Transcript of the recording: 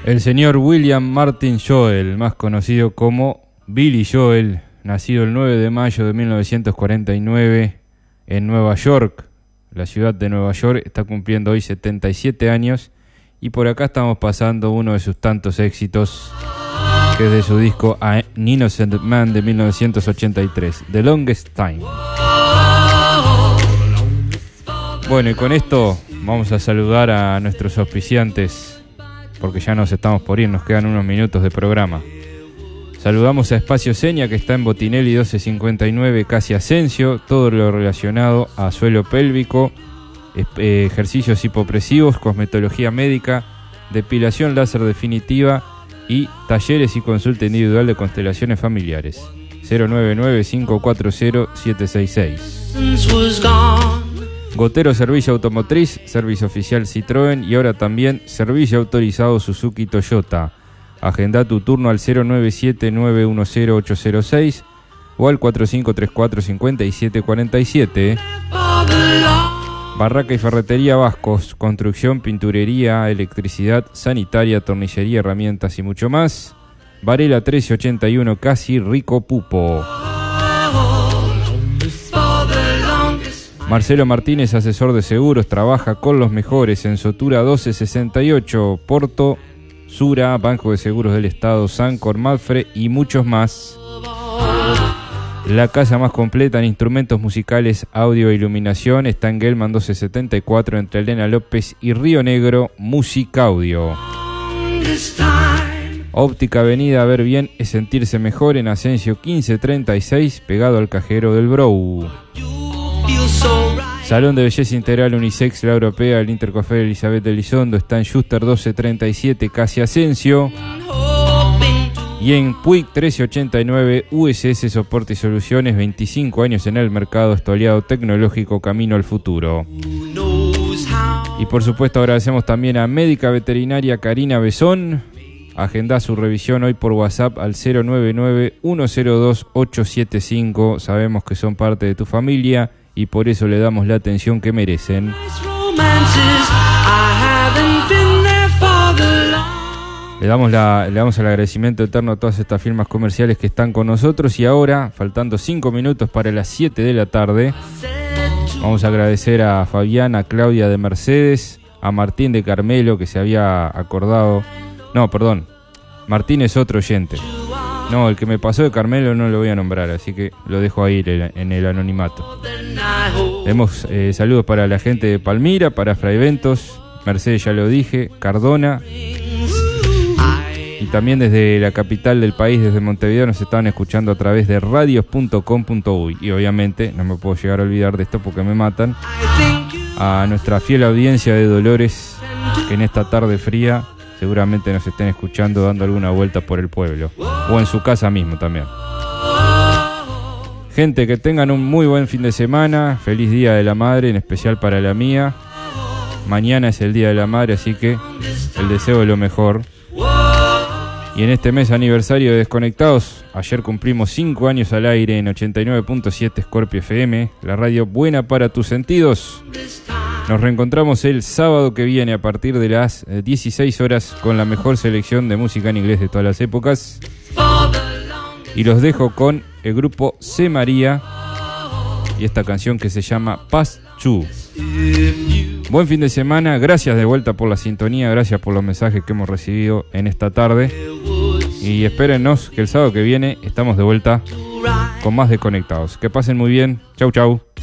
El señor William Martin Joel, más conocido como Billy Joel, nacido el 9 de mayo de 1949 en Nueva York, la ciudad de Nueva York, está cumpliendo hoy 77 años y por acá estamos pasando uno de sus tantos éxitos, que es de su disco An Innocent Man de 1983, The Longest Time. Bueno, y con esto vamos a saludar a nuestros auspiciantes, porque ya nos estamos por ir, nos quedan unos minutos de programa. Saludamos a Espacio Seña, que está en Botinelli 1259, casi Asensio, todo lo relacionado a suelo pélvico, ejercicios hipopresivos, cosmetología médica, depilación láser definitiva y talleres y consulta individual de constelaciones familiares. 099-540-766. Gotero Servicio Automotriz, servicio oficial Citroën y ahora también servicio autorizado Suzuki Toyota. Agenda tu turno al 097-910-806 o al 4534-5747. Barraca y Ferretería Vascos, construcción, pinturería, electricidad, sanitaria, tornillería, herramientas y mucho más. Varela 1381, casi Rico Pupo. Marcelo Martínez, asesor de seguros, trabaja con los mejores en Sotura 1268, Porto, Sura, Banco de Seguros del Estado, Sancor, Mafre y muchos más. La casa más completa en instrumentos musicales, audio e iluminación está en Gelman 1274 entre Elena López y Río Negro, Música Audio. Óptica Avenida Ver Bien es sentirse mejor en Asensio 1536, pegado al cajero del Brou. Salón de Belleza Integral Unisex, la Europea, el Intercafé Elizabeth Elizondo está en Schuster 1237, casi Asensio. Y en Puig 1389, USS Soporte y Soluciones, 25 años en el mercado, estoleado tecnológico, camino al futuro. Y por supuesto agradecemos también a Médica Veterinaria Karina Besón. Agenda su revisión hoy por WhatsApp al 099-102-875. Sabemos que son parte de tu familia y por eso le damos la atención que merecen. Le damos el agradecimiento eterno a todas estas firmas comerciales que están con nosotros. Y ahora, faltando 5 minutos para las 7 de la tarde, vamos a agradecer a Fabián, a Claudia de Mercedes, a Martín de Carmelo, que se había acordado. No, perdón, Martín es otro oyente. No, el que me pasó de Carmelo no lo voy a nombrar, así que lo dejo ahí en el anonimato. Tenemos saludos para la gente de Palmira, para Fraiventos, Mercedes ya lo dije, Cardona. Y también desde la capital del país, desde Montevideo, nos estaban escuchando a través de radios.com.uy. Y obviamente, no me puedo llegar a olvidar de esto porque me matan, a nuestra fiel audiencia de Dolores, que en esta tarde fría seguramente nos estén escuchando dando alguna vuelta por el pueblo. O en su casa mismo también. Gente, que tengan un muy buen fin de semana. Feliz Día de la Madre, en especial para la mía. Mañana es el Día de la Madre, así que el deseo de lo mejor. Y en este mes aniversario de Desconectados, ayer cumplimos 5 años al aire en 89.7 Scorpio FM, la radio buena para tus sentidos. Nos reencontramos el sábado que viene a partir de las 16 horas con la mejor selección de música en inglés de todas las épocas. Y los dejo con el grupo C. María y esta canción que se llama Past Two. Buen fin de semana, gracias de vuelta por la sintonía, gracias por los mensajes que hemos recibido en esta tarde. Y espérennos que el sábado que viene estamos de vuelta con más Desconectados. Que pasen muy bien, chau chau.